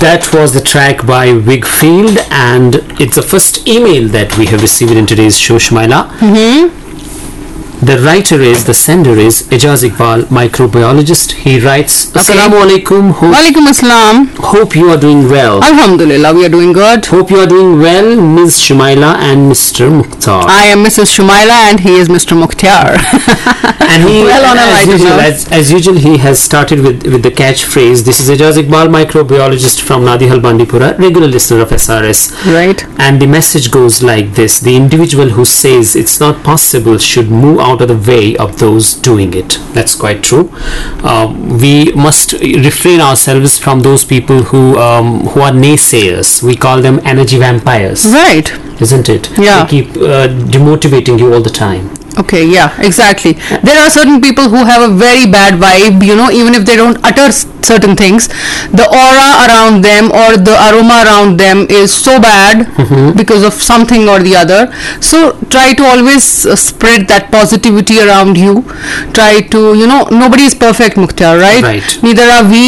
That was the track by Wigfield, and it's the first email that we have received in today's show, Shumaila. The sender is Ijaz Iqbal, microbiologist. He writes, Assalamu alaikum. Walaikum assalam. Hope you are doing well. Alhamdulillah, we are doing good. Hope you are doing well, Ms. Shumaila and Mr. Mukhtar. I am Mrs. Shumaila and he is Mr. Mukhtar. And he, well on as usual, he has started with the catchphrase, this is Ijaz Iqbal, microbiologist from Nadihal Bandipura, regular listener of SRS. Right. And the message goes like this: the individual who says it's not possible should move out of the way of those doing it. That's quite true. We must refrain ourselves from those people who are naysayers. We call them energy vampires. Right. Isn't it? Yeah. They keep demotivating you all the time. Okay, yeah, exactly. There are certain people who have a very bad vibe, even if they don't utter certain things, the aura around them or the aroma around them is so bad because of something or the other. So try to always spread that positivity around you. Try to, nobody is perfect, Mukhtar, right? Right. Neither are we,